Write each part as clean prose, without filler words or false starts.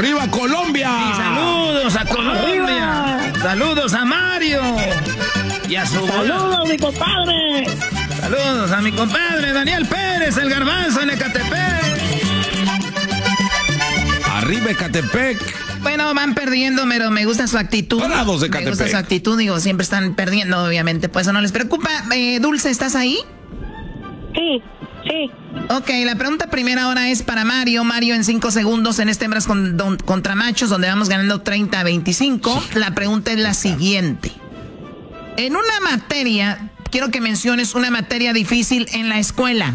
¡Arriba Colombia! Y saludos a Colombia. ¡Arriba! Saludos a Mario. Y a su ¡Saludos, mi compadre! Saludos a mi compadre Daniel Pérez, el garbanzo en Ecatepec. ¡Arriba Ecatepec! Bueno, van perdiendo, pero me gusta su actitud. Bravos de Me gusta Ecatepec. su actitud, digo, siempre están perdiendo, obviamente, pues eso no les preocupa. Dulce, ¿estás ahí? Sí, sí. Ok, la pregunta primera ahora es para Mario. Mario, en 5 segundos en este hembras contra machos, donde vamos ganando 30-25. La pregunta es la siguiente. En una materia, quiero que menciones una materia difícil en la escuela.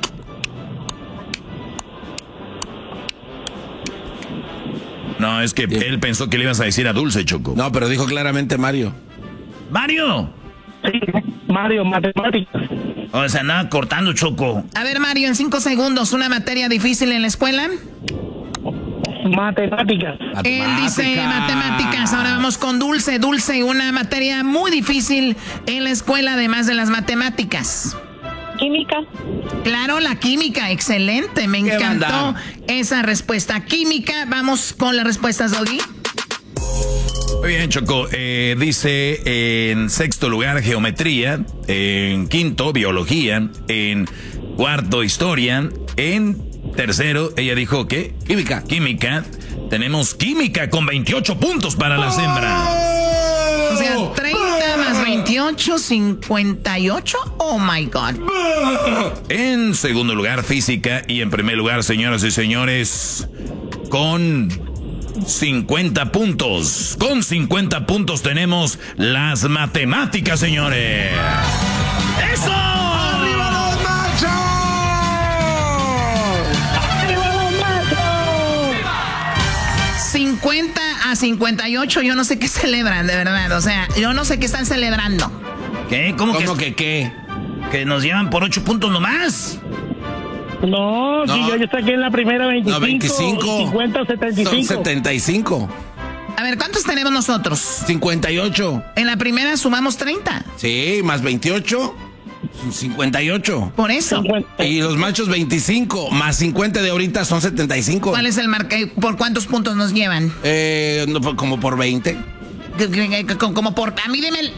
No, es que él pensó que le ibas a decir a Dulce, Choco. No, pero dijo claramente Mario. ¡Mario! Sí, Mario, matemáticas. O sea, nada cortando, Choco. A ver, Mario, en 5 segundos, una materia difícil en la escuela. Matemáticas. Él dice matemáticas. Ahora vamos con Dulce. Dulce, una materia muy difícil en la escuela, además de las matemáticas. Química. Claro, la química, excelente. Me encantó banda. esa respuesta. Química, vamos con las respuestas, Doggy. Muy bien, Choco. Dice en sexto lugar geometría, en quinto biología, en cuarto historia, en tercero ella dijo ¿qué? Química. Química. Tenemos química con 28 puntos para las hembras. O sea, 30 más 28, 58. Oh my God. En segundo lugar física y en primer lugar, señoras y señores, con 50 puntos. Con 50 puntos tenemos las matemáticas, señores. ¡Eso! ¡Arriba los machos! ¡Arriba los machos! 50-58, yo no sé qué celebran, de verdad. O sea, yo no sé qué están celebrando. ¿Qué? ¿Cómo que qué? que nos llevan por 8 puntos nomás? No, No. sí, yo estoy aquí en la primera 25. No, 25. 50, Son 75. 75. A ver, ¿cuántos tenemos nosotros? 58. En la primera sumamos 30. Sí, más 28. 58. Por eso. 50. Y los machos 25. Más 50 de ahorita son 75. ¿Cuál es el marca? ¿Por cuántos puntos nos llevan? No, como por 20. Como por... A mí dime el...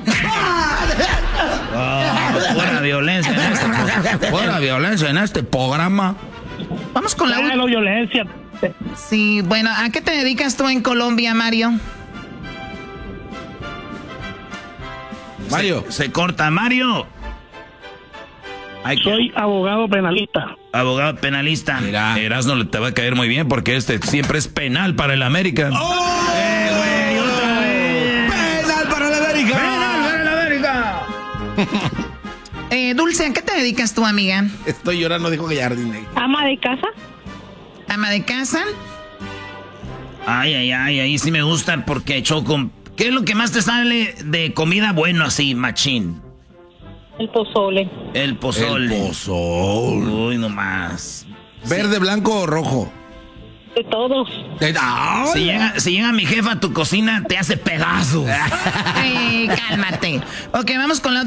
Fuera violencia en este programa. Fuera violencia en este programa. Vamos con la Ah, última. no, violencia. Sí, bueno, ¿a qué te dedicas tú en Colombia, Mario? Mario. Se corta, Mario. Soy abogado penalista. Abogado penalista. Mira. Erasmo le te va a caer muy bien porque este siempre es penal para el América. ¡Oh! Otra vez. ¡Penal para la América! ¡Penal para el América! Dulce, ¿a qué te dedicas tú, amiga? Estoy llorando, dijo Gallardine. ¿Ama de casa? ¿Ama de casa? Ay, ahí sí me gusta porque Choco. ¿Qué es lo que más te sale de comida bueno así, machín? El pozole. El pozole. El pozol. Uy, nomás. ¿Verde, blanco o rojo? De todos. ¡Ay! Si llega mi jefa a tu cocina, te hace pedazos. Cálmate. Ok, vamos con la